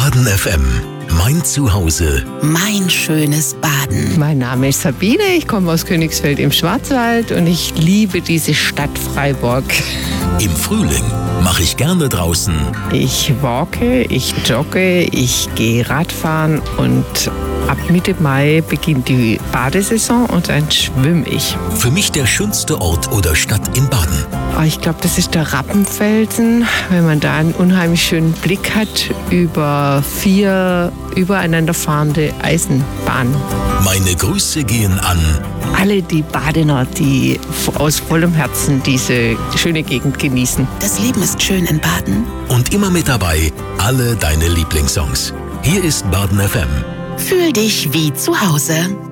Baden FM. Mein Zuhause. Mein schönes Baden. Mein Name ist Sabine, ich komme aus Königsfeld im Schwarzwald und ich liebe diese Stadt Freiburg. Im Frühling mache ich gerne draußen. Ich walke, ich jogge, ich gehe Radfahren und ab Mitte Mai beginnt die Badesaison und dann schwimme ich. Für mich der schönste Ort oder Stadt in Baden. Ich glaube, das ist der Rappenfelsen, wenn man da einen unheimlich schönen Blick hat über 4 übereinander fahrende Eisenbahnen. Meine Grüße gehen an alle die Badener, die aus vollem Herzen diese schöne Gegend genießen. Das Leben ist schön in Baden. Und immer mit dabei alle deine Lieblingssongs. Hier ist Baden FM. Fühl dich wie zu Hause.